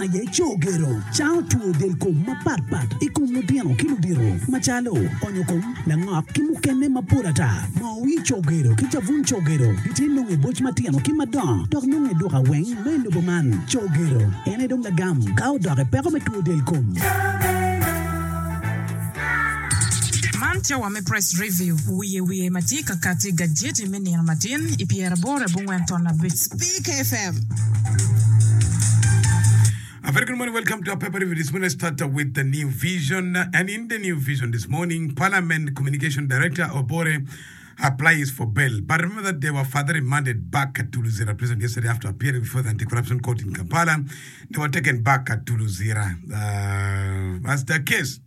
ye chogero. Chao tuo del ko maparpat. Ikum no diano kiludiro. Machalo. Onyokom. Langak kimukene mapurata. Maui chogero. Kichavun chogero. Itinong e boch matiano kimadon. Tornong e doka weng. Mendo boman. Chogero. Ene dong lagam. Kao dore pero metuo del kom. Mantia wa me press review. Wiye matika kati gadgeti meni ya matin. Ipiera bore bungwenton na bit. Speak FM. A very good morning. Welcome to our paper review. This morning, let's start with the New Vision. And in the New Vision this morning, Parliament Communication Director Obore applies for bail. But remember that they were further remanded back at Tuluzira prison yesterday after appearing before the Anti-Corruption Court in Kampala. They were taken back at Tuluzira. As the case,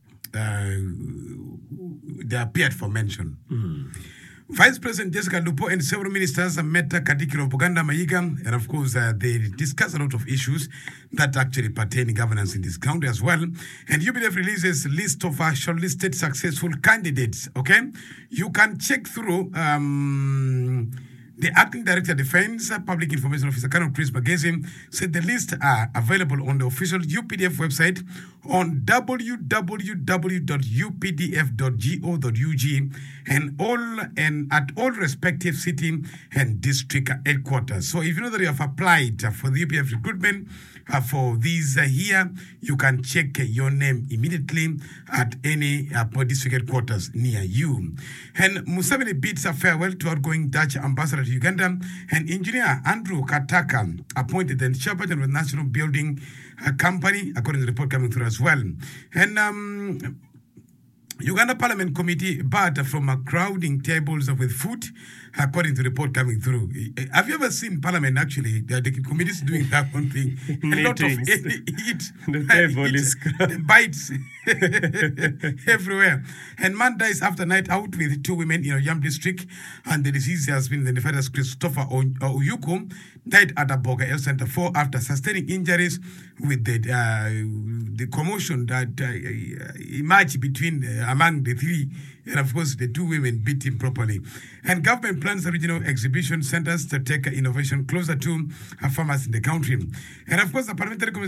they appeared for mention. Vice President Jessica Lupo and several ministers met Kadikiro of Buganda Mayiga, and of course they discussed a lot of issues that actually pertain to governance in this country as well. And UPDF releases a list of shortlisted successful candidates. Okay, you can check through. The Acting Director of Defense, Public Information Officer, Colonel Chris Magazine, said the lists are available on the official UPDF website on www.updf.go.ug and at all respective city and district headquarters. So if you know that you have applied for the UPDF recruitment for these here, you can check your name immediately at any district headquarters near you. And Museveni bids a farewell to outgoing Dutch ambassador to Uganda, and engineer Andrew Kataka appointed the chairperson of the National Building Company, according to the report coming through as well. And Uganda Parliament Committee barred from crowding tables with food, according to the report coming through. Have you ever seen Parliament actually? The committees doing that one thing. A lot of eat. The table is crowded. Bites everywhere. And man dies after night out with two women in Oyam district, and the deceased has been identified as Christopher Oyuko, died at Aboga Health Center 4 after sustaining injuries with the commotion that emerged between among the three, and of course the two women beat him properly. And government plans regional exhibition centers to take innovation closer to farmers in the country. And of course the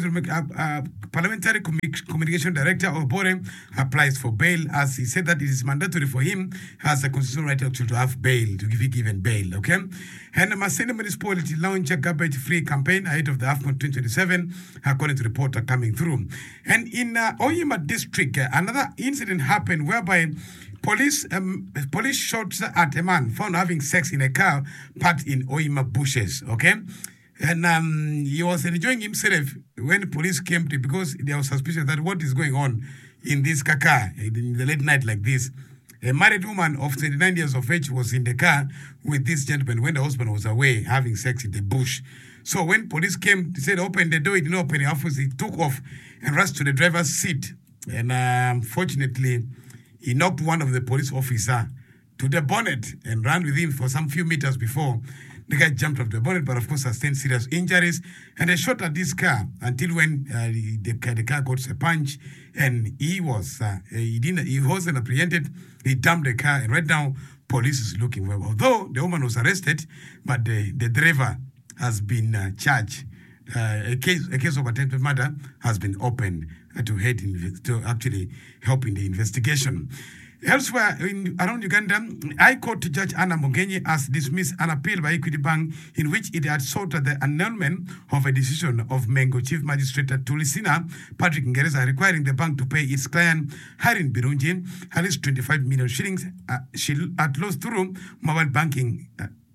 Parliamentary Communication Director Obore applies for bail, as he said that it is mandatory for him as a constitutional right actually to have bail, to be given bail. Okay. And the Maseno municipality launched a garbage-free campaign ahead of the AFCON 2027, according to the report coming through. And in Oyima district, another incident happened whereby police shot at a man found having sex in a car parked in Oyima bushes. Okay. And he was enjoying himself when police came to, because there was suspicion that what is going on in this car in the late night like this. A married woman of 29 years of age was in the car with this gentleman when the husband was away having sex in the bush. So when police came, they said, open the door. He didn't open it. He took off and rushed to the driver's seat. And unfortunately, he knocked one of the police officers to the bonnet and ran with him for some few meters before the guy jumped off the bonnet, but of course sustained serious injuries. And they shot at this car until when the car got a punch, and he wasn't apprehended. He dumped the car, and right now police is looking for him. Although the woman was arrested, but the driver has been charged. A case of attempted murder has been opened to actually help in the investigation. Elsewhere, around Uganda, High Court Judge Anna Mugenyi has dismissed an appeal by Equity Bank in which it had sought the annulment of a decision of Mengo Chief Magistrate Tulisina Patrick Ngereza requiring the bank to pay its client Harin Birunji at least 25 million shillings she had lost through mobile banking.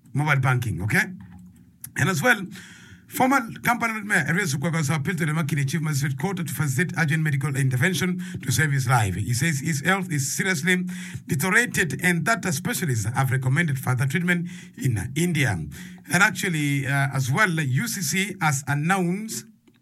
Okay, and as well, former Kampala Mayor Erias Ukwaga appealed to the Makini Chief Magistrate Court to facilitate urgent medical intervention to save his life. He says his health is seriously deteriorated and that specialists have recommended further treatment in India. And actually, as well, UCC has announced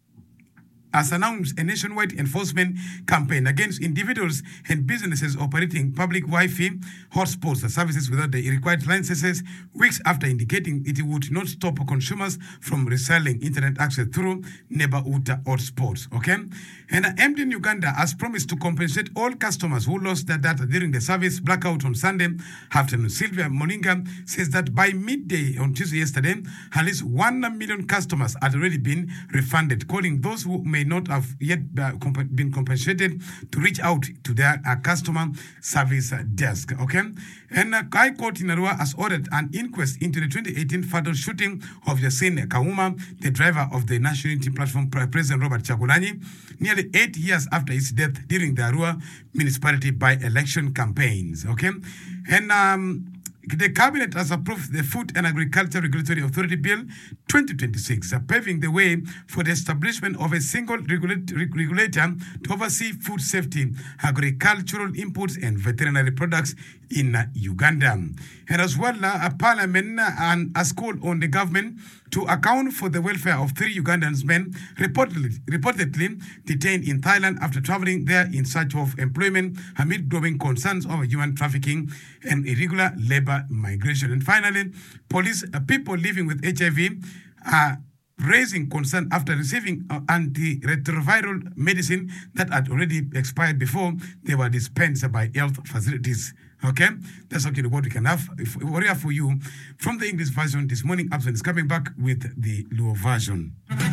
a nationwide enforcement campaign against individuals and businesses operating public Wi-Fi hotspots services without the required licenses, weeks after indicating it would not stop consumers from reselling internet access through neighborhood hotspots. Okay? And MTN Uganda has promised to compensate all customers who lost their data during the service blackout on Sunday afternoon. Sylvia Moninga says that by midday on Tuesday yesterday, at least 1 million customers had already been refunded, calling those who may not have yet been compensated to reach out to their customer service desk. Okay, and High Court in Arua has ordered an inquest into the 2018 fatal shooting of Yasin Kauma, the driver of the National Unity Platform, President Robert Chagulanyi, nearly 8 years after his death during the Arua municipality by-election campaigns. Okay, and the Cabinet has approved the Food and Agriculture Regulatory Authority Bill 2026, paving the way for the establishment of a single regulator to oversee food safety, agricultural inputs, and veterinary products in Uganda. And as well, Parliament has called on the government to account for the welfare of 3 Ugandan men reportedly detained in Thailand after traveling there in search of employment amid growing concerns over human trafficking and irregular labor migration. And finally, people living with HIV are raising concern after receiving antiretroviral medicine that had already expired before they were dispensed by health facilities. Okay, that's actually what we can have for you from the English version this morning. Abson is coming back with the Luo version.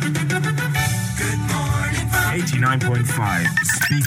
Good morning, 89.5 Speak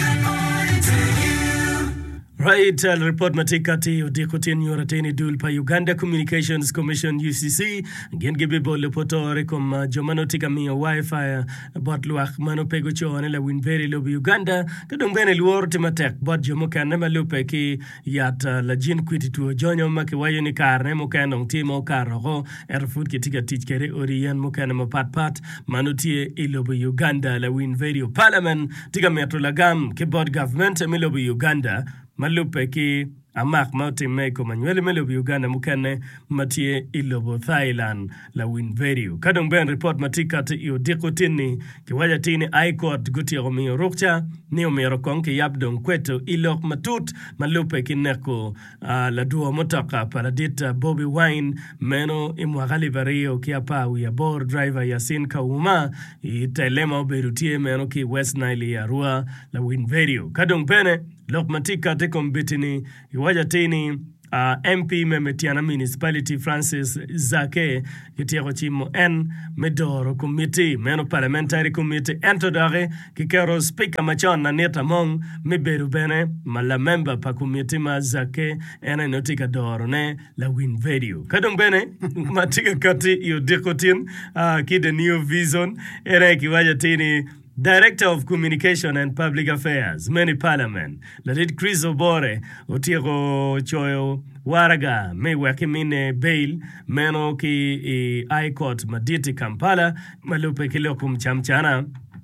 FM. Right, I'll report matikati udikutin yorateni dul pa Uganda Communications Commission UCC gen gibi bole potore kom jomano tika mi wifi bot luak mano pego chone la winveri lo Uganda kadong bene luor timatek bot jomo kan ma lupe ki yat la jin kwiti tu jonyo ma ki wayo ni karne mo kan on timo karro erfut ki tika tich kere oriyan mo kan mo pat mano tie ilobo Uganda la winveri parliament tika metro lagam ki bot government mi lobo Uganda malupe ki amak mauti meko manuele melobi Uganda mukane matie ilobo Thailand la winverio. Kadong ben report matika te iyo dikotini ki waja tini High Court guti ya gomiyo rukcha ni umiro konki yabdong kweto ilok matut malupe ki neko la duo motaka paradita Bobby Wine meno imwagali vario ki apa uya board driver Yasin Kauma itailema uberutie meno ki West Nile ya Rua la winverio. Kadong bene lok matika te kombitini iwaja tini MP memetiana municipality Francis Zake kitiako chimo en medoro committee meno parliamentary committee entodare kikero speaker machon na neta mong meberu bene mala member pa committee ma Zake ena notika doro ne la win video kadong bene matika kati yo dikotin kide new vision ere kiwaja tini Director of Communication and Public Affairs, Many Parliament, Ladid Chris Obore, Otiro Choyo, Waraga, Mewakimine Bail, Meno ki High Court Maditi Kampala, Malupe Kilokum Chamchana,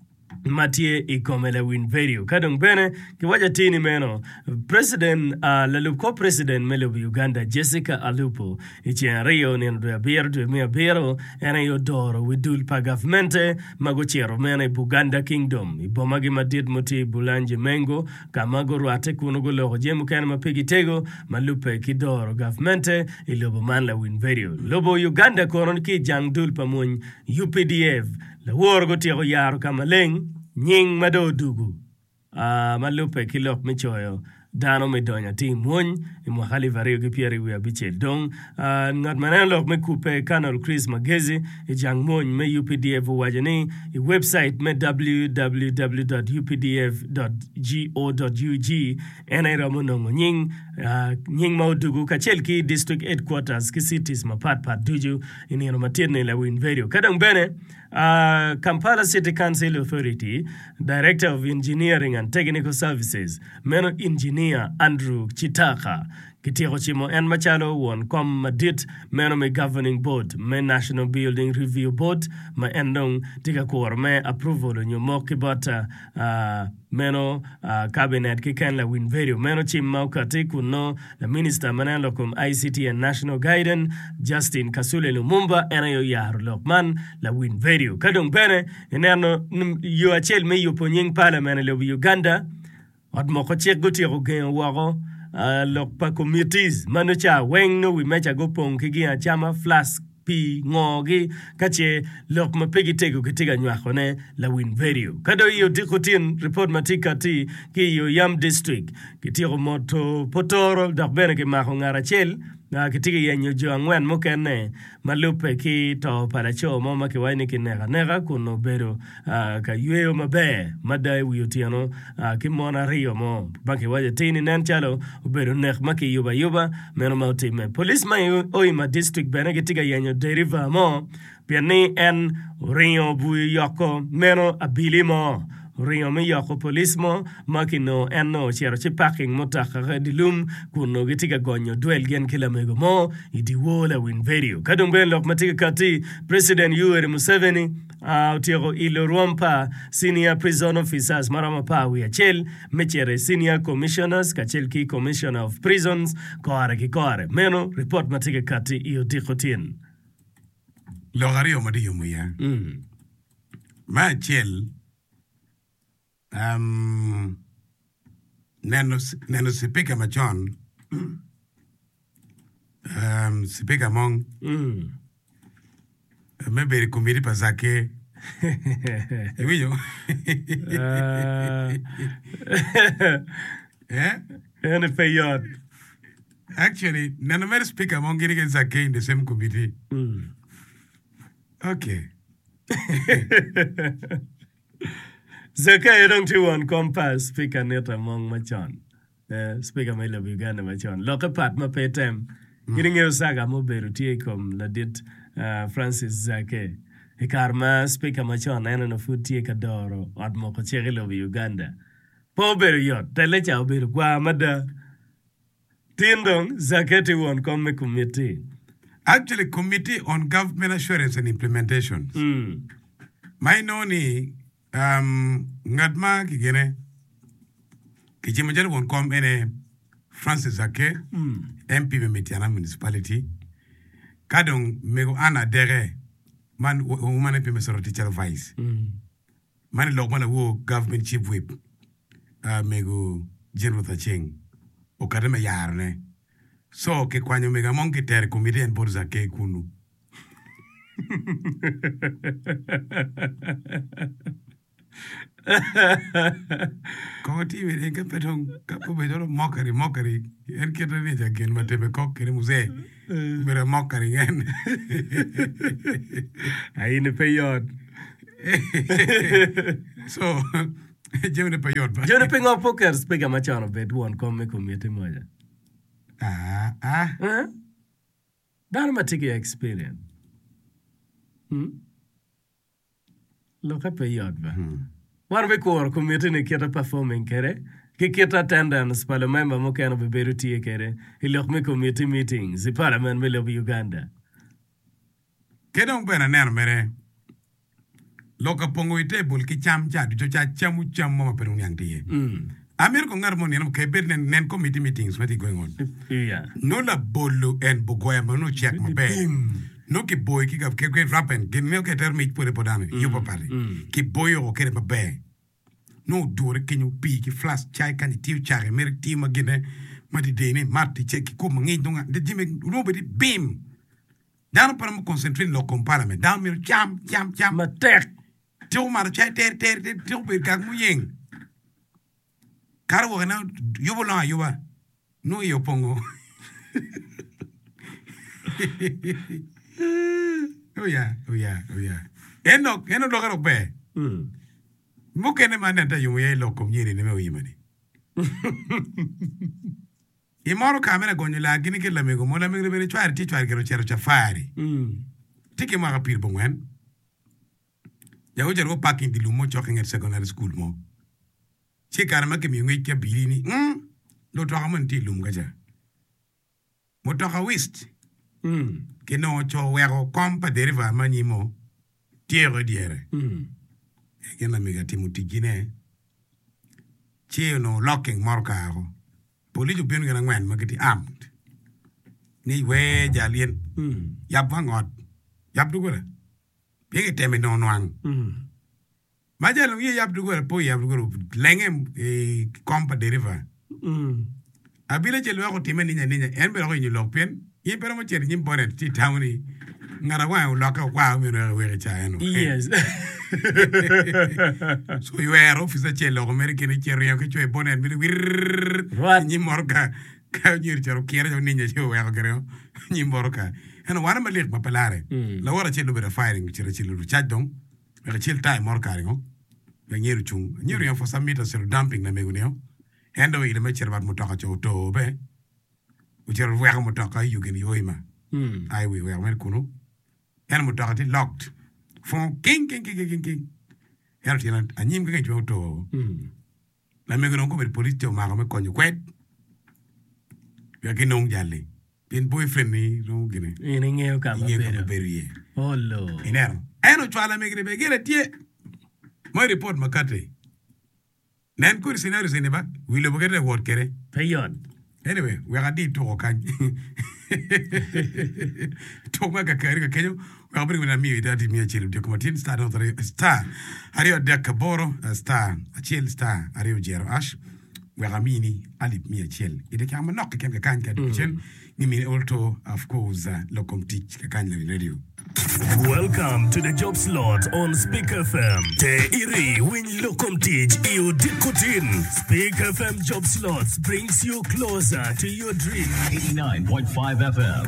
Matie ikomele winverio. Kadong bene, kiwaja tini meno, President, laluko President Melobi Uganda, Jessica Alupo, ichi Rio nendo ya biro, ena yodoro, widul pa governmente, magochero, mena Buganda Kingdom, ibomagi madid muti bulanje mengo, kamago ruate kunugo logo jemu kena mapigi tego, malupe kidoro governmente, ilobo man la winverio. Lobo Uganda koron ki jangdul pa mun UPDF, la worgo tiako yaro kamaleng, nying madodugu. Malupe kilok michoyo. Dano me donya team won imwakali vario kipieri wia biche dong ngat manelo me kupe Colonel Chris Magezi ijang mon me UPDF wajani i website me www.updf.go.ug ena ramonongo nying maudugu kachelki district headquarters ki cities mapat duju ini matirne la win video kadang bene Kampala City Council Authority Director of Engineering and Technical Services Meno Engineer Andrew Chitaka Kitiro chimo en machalo won kom madit meno me governing board me National Building Review Board ma endong tika kuwar me approval nyo kibata meno cabinet kiken la win video meno chim maukati kuno the minister manalo kum ICT and National Guidance Justin Kasule Lumumba ena yo yaro lokman la win video kadong bene enano yo achel me yo ponying parliament le Uganda od moko chek gotiro gen waro lok pa committees manucha weng no we mecha go pong kigia chama flask pi ngogi kache lok mapegi tego kitiga nywakone la win video kado iyo dikotin report matika ti ki yo Yam district kitiro moto potoro dakbene ke mako ngarachel Kitiga yenyo jo ang'wen mokene malupe ki to paracho mo ma kiwaini kinega kuno bero ka yueyo mabe madai wiyotiano ki mona riyo mo baki waje tini nen chalo bero nek maki yuba meno mautime police ma oima district bene kitiga yenyo deriva mo piani en riyo bui yoko meno abili mo Rio me yoko police mo makino enno chero chi parking motaka dilum kuno gitika gonyo duel gen kila mego mo idi wola win video kadung ben lok matika kati President Yoweri Museveni utiego ilo rompa senior prison officers marama pa wi achel mechere senior commissioners kachel ki commissioner of prisons kore meno report matika kati iyo dikotin Logario madiyo muya ma achel neno sipika machon sipika mong meberi kumiri pasake ewiyo ene payot actually neno mer speaker mong giri ke sake in the same committee okay Zaka erong tuwan compass speaker neta mong machon. Speaker may love Uganda machon. Loka pat ma petem. Giring yo saga mo beru tiye kom ladit Francis Zake. Ikarma speaker machon ena no food tiye kadoro ad mo ko chege love Uganda. Po beru yot telecha beru kwa mada. Tindong Zake tuwan komme committee. Actually committee on government assurance and implementation. My noni ngadma kigene kijimajar won kom ene Francis Zake MP Metiana municipality kadong mego ana dere man woman MP mesoro teacher vice man lokmana wo government chief whip mego General Tacheng o kademe yarne so ke kwanyo mega monki ter committee en por Zake kunu Koti we enke petong kapo bedoro mockery en kete ne jagen matebe kokkere muse bere mockery en Aine payot so jemne payot ba Jone pingo poker speaker machon bet won komme committee moja Dano matiki experience Loka payot ba War be kor committee ne kita performing kere ki kita attendance pale member mo kana be beruti kere ilok me committee meetings parliament me lo Uganda kedong bena ner mere loka pongo table ki cham du cha mo perun yang tie Amir ko ngar mo ni ke ber nen committee meetings what is going on yeah no la bolu en bogoya no check mo be no ki boy ki gaf ke rapen ke me ke termit pore podane yo papare ki boy o kere babe no dure ke ñu pi ki flash chai kan ti chare mer ti ma gene ma di dene marti check ko ma ngi donga de jime nobody bim dan para mo concentrate lo comparame dan mir jam ma tek ti o mar chai ter ti o be ka mu yeng karo na yo bola yo ba no yo pongo Oh yeah. Eno do garo be. Mo kene manenta yo ye lo komnyeri ne me oyimani. Imoro kamera gonyo la gini ke la mego mo la mego be chwar kero chero chafari. Tiki ma rapir bongwen. Ya o jero parking di lumo choking at secondary school mo. Che karama ke mi ngi ke bilini. Do to amon ti lum gaja. Mo to ka wist. Que no cho wero compa deriva manimo tiero diere che la mega timutigine che no locking morcaro poliju bin gana ngwan magati armed ni we jalien yap vangot yap dugora yenge teme no nwang majalo ye yap dugora po yap dugora lenge compa deriva abile che lo ko timeni nya en be ko ni lokpen ye pero mo cher nyim bonet ti tawni ngara wa lo ka kwa mi no we cha eno yes so you are officer che lo american che rio che bonet mi wir nyim morga ka nyir charo kiera jo ninja jo wa gero nyimboro ka eno wana malik mapalare la wara chelo bera firing chira chilo charge dong la chill time mor karingo ya nyiru chung nyiru yan for some meters chelo dumping na meguneo endo ile me chira bat motoka cho to be uchero wa motoka yugen yoima ai we mer kunu en motoka ti locked fon king eno tina anyim ke jo to la meguno ko be police to ma me konyo kwet ya kinong jale pin boyfriend ni no gine ini ngeo ka beru ye Olo. inero eno chwala megre begere tie mo report makate nen kur scenario sene ba wile bogere word kere Payon. anyway we ga di to kan to ma ka kare ka kenyo wa bri na mi da di mi achil de kuma tin star no star ario de kaboro star achil star ario jero ash we ga mini alip mi achil ide ka ma nok ken ka kan ka di chen ni mi also of course lokom teach ka kan la radio. Welcome to the job slot on Speak FM. Te iri win lokom teach iyo dikotin. Speak FM job slots brings you closer to your dream. 89.5 FM.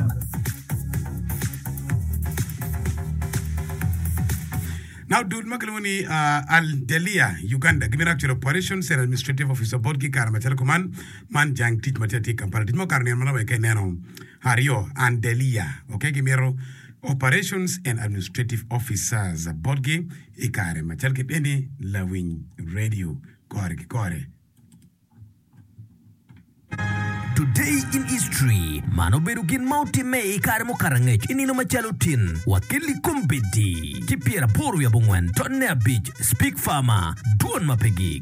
Now, dude, Makaloni Al Delia, Uganda, Giving Actual Operations and Administrative Officer Bodgi Karamatel Command, Man Jang Teach Matati Comparative Mokarni and Manawa Kenero, Hario, and Delia, okay, Gimero, Operations and Administrative Officers, Bodgi, Ikare, Machalki Penny, Lawin Radio, Kore. Today in history, Mano Berugin Mauti Mei Karamo Karangech Inino Machalutin, Wakili Kumbidi, Kipiera Poru Yabungwen, Tonner Beach, Speak Farmer, Duan Mapegik.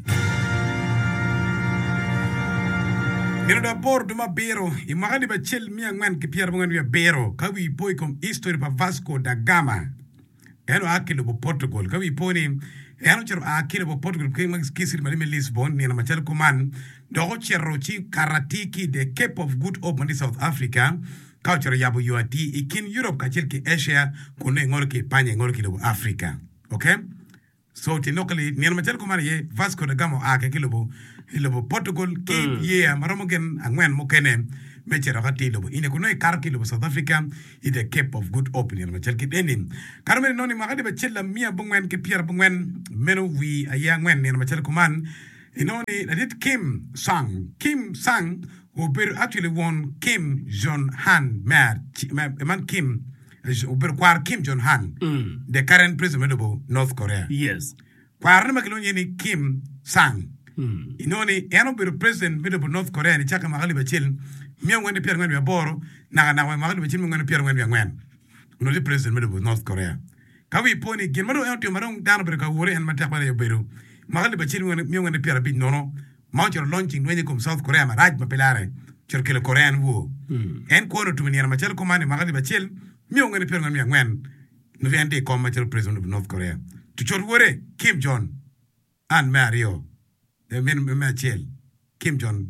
Nino da bordo ma bero, imagani ba chel miangman kipiera bungan via bero, kawi poi kom history pa Vasco da Gama. Eno akilo bo Portugal, kawi poni eno chero akilo bo Portugal, kima kisiri malime Lisbon, nina machalo kuman, dogo chero chi karatiki the Cape of Good Hope mandi South Africa, kao chero yabu yuati, ikin Europe kachil ki Asia, kune ngoro ki Panya ngoro ki lobo Africa. Okay? So tinokali, nina machalo kuman ye, Vasco da Gama ake kilobo, ilobo Portugal, ki ye, maromogen angwen mokene, mechero kati lobo ine kuno karki lobo South Africa i the Cape of Good Hope ni machel kit enin karmen noni magade ba chella mia bungwen ke Pierre bungwen meno wi aya ngwen ni machel kuman inoni that Kim Sang who actually won Kim Jong Han man Kim kwar Kim Jong Han the current president of North Korea. Yes. Kwar na makilon yeni Kim Sang inoni eno beru president of North Korea ni chaka magali ba chel mia ngwende Pierre ngwen boro na magali ba chel ngwen Pierre ngwen no the president of North Korea kawi poni gen maro ento maro dano beru ka wore en matak ba beru magali ba chel mia ngwende Pierre bi nono mount launching ngwende kom South Korea ma raj ma pelare cherkele Korean wo en kono tumini na machel komani magali ba chel mia ngwende Pierre ngwen no vende kom machel president of North Korea to chor wore Kim Jong and Mario Machel Kim Jong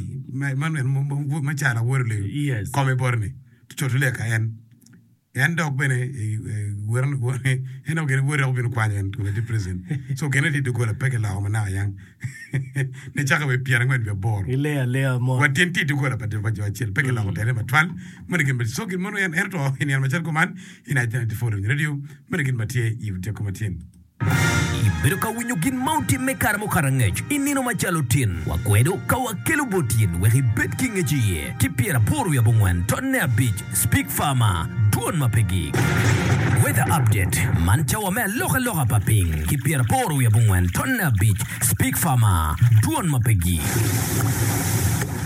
Machara Worley, Yes. Come Borne, to Chotuleka and dog bene, weren't get word of in Quanian to the prison. So can it to go to Pekala Omana young? The Chaka with Pierre when we are born. Lea more. What didn't to go up at the Vajachel Pekala Hotel, but one, American, but so good money and Erto in Yamachel Command in 1994 in radio, American Matia, you take Comatin. Iberuka winyugin Mauti Mekaramo Karangech, Inino Machalutin, Wakwedo, Kawakelubutin, where he bet King Ejie, Kipiera Poru Yabungwen, Tonner Beach, Speak Farmer, Duan Mapegik. Weather update, Manchawa me loka paping, Kipiera Poru Yabungwen, Tonner Beach, Speak Farmer, Duan Mapegik.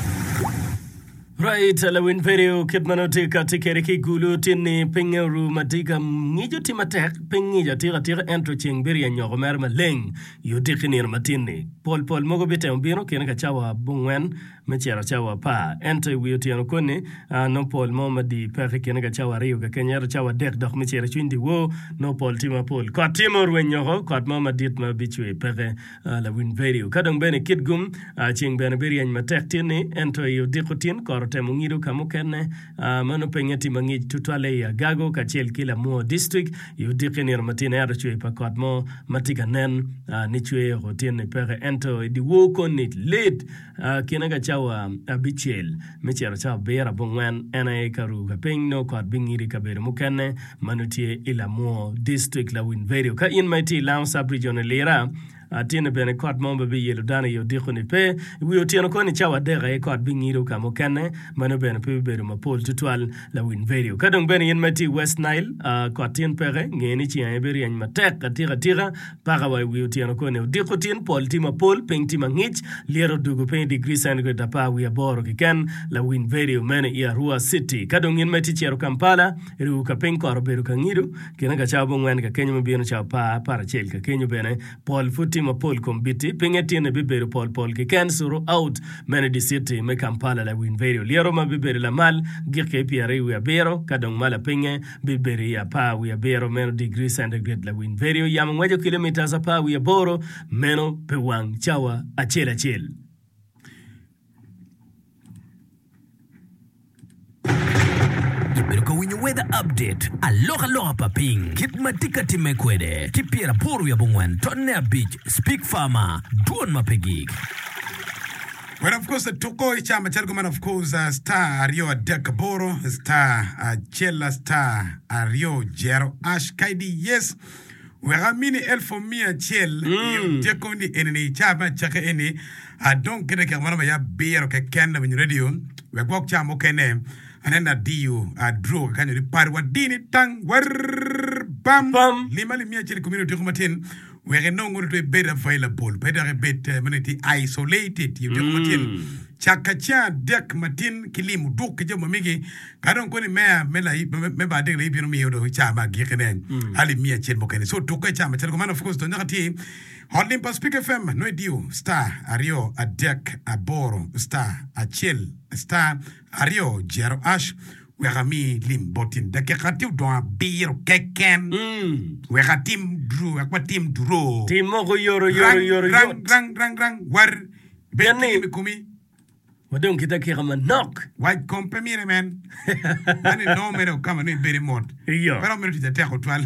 Right, Lawin Perio, Kitmanotika, Tikeriki Gulu, Tini, Pingeru, Matika, Nijo Timatek, Pingija, Tira, Entroching, Birian, Yomer Maling, you Tikinir Matini, Paul Mogobita, Bino, Kenakachawa, Bungwen, Mechera Chawa Pa, Enter Wiotiano Kone, no Paul Momadi, Perfect Kenakachawa Rio, Kenya Chawa Deck, Doc Mechera Chindi Wo, no Paul Tima Paul, Caught Timor when Yoho, caught Mama Ditma Bichwe, Pere, Lawin Perio, Kadang Bene Kidgum, Ching Benabirian Matek Tini, Enter you Dikotin, Mungiru kamukene mano pengeti mangi tutwale ya gago kachel kila mo district yu dikenir matine archwe pakot mo matika nen nichwe hotin pere ento di woko nit lead kinaga chawa abichel mechero chawa bera bongwen ena karu ka pingno kwa bingiri ka bere mukane manutie Ilamuo district la Winverio ka in mighty Laon Sub-region lera tiene bene kwat momba bi yelo dana yo dikoni pe wi tiene ko ni chawa dega e kwat bingiro ka mokane mano bene pe bere mapol tutwal la Winverio kadong bene in mighty West Nile kwat tien pere ngeni chi e beri an matek tira para wa wi tiene ko ne dikotin pol tima pol penti mangich lero dugo pe degree centigrade tapa wi aboro kiken la Winverio mene ya Rua City kadong in mighty chero Kampala ru ka penko arbero ka ngiru kina ka chabo ngwen ka kenyo mbino cha para chel ka kenyo bene pol futi ma pol kombiti pingeti ne bibere pol ki can suru out many the city me Kampala la Winverio liero ma bibere la mal girke piare wi abero kadong mala pinge bibere ya pa wi abero meno degree centigrade la Winverio yam ngwajo kilometers za pa wi aboro meno pewang chawa achela chel Iberuka winyo weather update. Aloha paping. Kit matika timekwede. Kipiera poru ya bongwen. Tonne beach. Speak farmer. Duon mapegig. Well, of course, the Toko Ichama Chalgoman, of course, star Ario Dekaboro, star Chela, star Ario Jero Ash Kaidi, yes. Wera mini el for me a chel, Jekoni any chama chaka any. I don't get a camera ya beer or can when radio. We walk chamo kene. And then that you draw can you repart what dini tang war bam lima limia chili community kumatin we no go to a bed available better a bed community isolated you kumatin chakacha dek matin kilimu duk je mamigi kadon ko ni me ba de le mi do chama gikenen ali mia chili mokene so to ko chama chali man of course to nakati Hotline pa Speak FM no dio star Ario a dek a boro star a chill star Ario Jero Ash Werami lim botin de ke khati do bir keken weratim dru akwatim dro tim mo yoro rang war Benny kumi wadon kita kira manok white company man ani no mero kama ni beri mod pero mero tita te hotel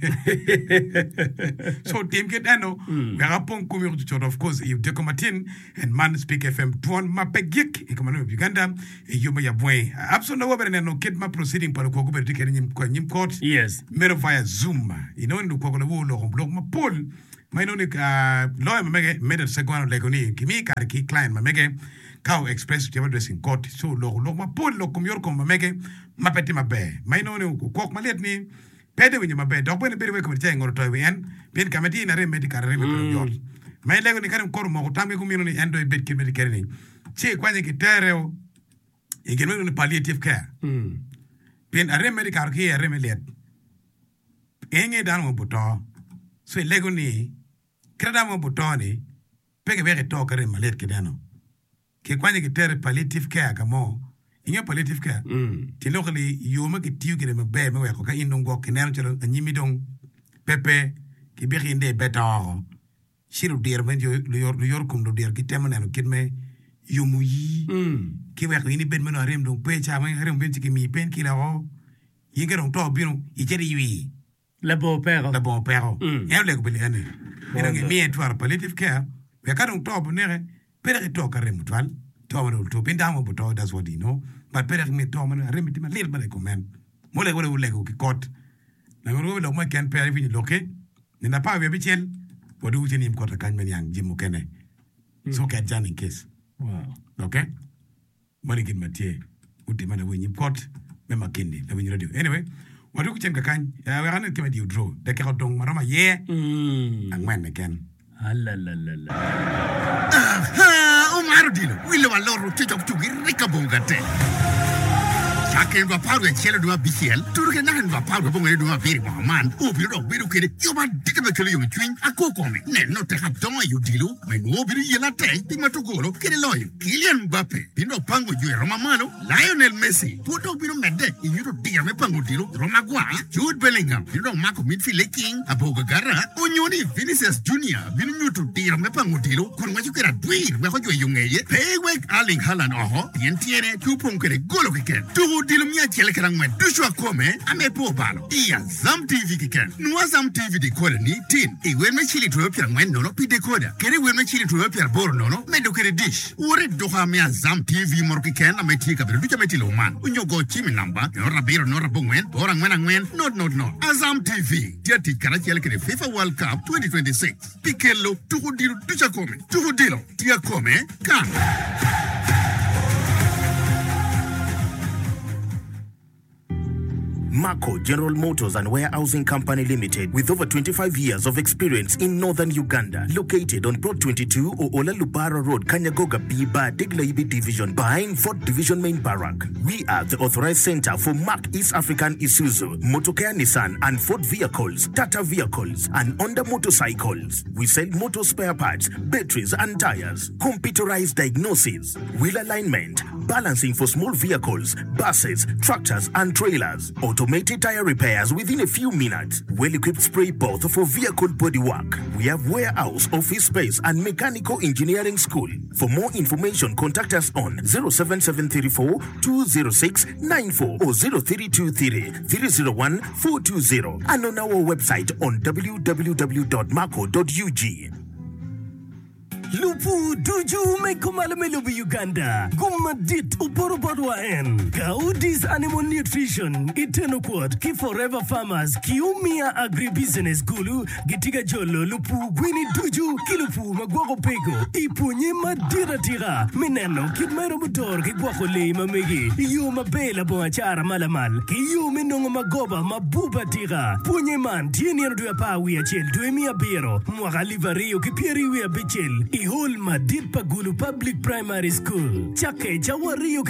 so team get ano garapon kumi of course you de komatin and man Speak FM tuon mapegik ikomano Uganda e yuma ya bwe absolutely no bere no kid ma proceeding para ko bere dikere nyim court yes mero via Zoom ino ndo ko lo blog ma pol ma ino ni lawyer mege mede second legoni kimi kar ki client ma mege Cow express to dressing court so lo ma pol lo kumyor ko mamege mapeti mabe maino ne ko malet ni pede winyo mabe do bene bere ko te ngoro to wen ben kamati na re medical re me yol may lego ni karam ko mo tambe ko mino ni endo bet ki medical ni che kwanye ki tereo e geno ni palliative care ben are medical ki are me let enge dan mo buto so lego ni kreda mo buto ni pege bere to kare malet ki dano ke kwanye ki tere palliative care kamo inyo palliative care ti locally yoma ki tiu ki me be me ko ka indongo ki nero chero anyimi dong pepe ki bi inde beta shiru dir men yo yor kum do dir ki temane no kidme yumu yi ki we ni ben meno rem dong pe cha ma rem ben ki mi pen ki la o yingero to binu i cheri yi la bon père e le ko bi ene ni mi etwar palliative care we ka dong to bonere Pere to kare mutwal to amaro to bindamo buto that's what you know but pere me to amaro remiti ma lir bale komen mole wole ko kot na ngoro lo ma ken pere vini loke ni na pa we bichel bodu cheni ko ta kan men yang jimu kene so ka jan in case wow okay mali gin matie uti mana we nyim kot me makindi la we radio anyway wadu ku chen ka kan we hanen kema di draw de ka dong marama ye angwen again Alalala. Omar Dino, wile wa loro tijok tugi rika bongate. Chake ndwa paru ya chele dwa BCL, turuke nahe ndwa paru bongo dwa viri mahaman, ubiru biru kere, yoba dika mekele yung chwing, ako kome, ne no te haptonga yu dilu, menu biru yela te, pima tugolo, kere loyo, Kylian Mbappe, pino pango yu Roma Mano, Lionel Messi, puto biru mede, inyuro diya me pango dilu, Roma Gua, Jude Bellingham, pino mako midfield king, aboga gara, onyoni Vinicius Junior, binu nyutu diya me pango dilu, konwa yukera dwir, weko yu yungeye, Peywek Erling Haaland oho, tientiene, kupong kere golo keken, tuhu dilumia chele karangwen tushwa kome ame po balo iya Zam TV kiken nuwa Zam TV decoder ni tin iwe me chili tuwe pirangwen nono pi decoder kere we me chili tuwe pir bor nono me do kere dish ure doha me Zam TV mor kiken ame tika biro ducha me tilo man unyo go chimi namba nora biro nora bongwen ora ngwen no Azam TV dia tikara chele kere FIFA World Cup 2026 pikelo tuku dilu ducha kome tuku dilo tia kome kan Mako General Motors and Warehousing Company Limited, with over 25 years of experience in northern Uganda, located on Plot 22 Oola Lubara Road, Kanyagoga Biba, Diglaibi Division, behind 4th Division Main Barrack. We are the authorized center for Mark East African Isuzu, Motocare Nissan and Ford vehicles, Tata vehicles, and Honda motorcycles. We sell motor spare parts, batteries and tires, computerized diagnosis, wheel alignment, balancing for small vehicles, buses, tractors and trailers, automated tire repairs within a few minutes, well-equipped spray booth for vehicle bodywork. We have warehouse, office space and mechanical engineering school. For more information, contact us on 07734 206 94 or 0323 301 420 and on our website on www.marco.ug. Lupu Duju Mekomalame Uganda. Gumadit Uporoborwa en. Gaudis Animal Nutrition. Itenoquad. Ki Forever Farmers. Kiumia Agribusiness Gulu. Gitiga Jolo. Lupu Gwini Duju. Kilupu Magwago Pego. Ipunye Madira Tira. Mineno. Kidmero Mutor. Kigwako Le Mamegi. Iyo Mabela Boachara Malamal. Kiyo Minongo Magoba Mabuba Tira. Punye Man. Tieni Anduya Pawi Achel. Duemia Biro. Mwagalivario Kipieri Wea Bichel. Ihol Madid Pagulu Public Primary School. Chake Chawario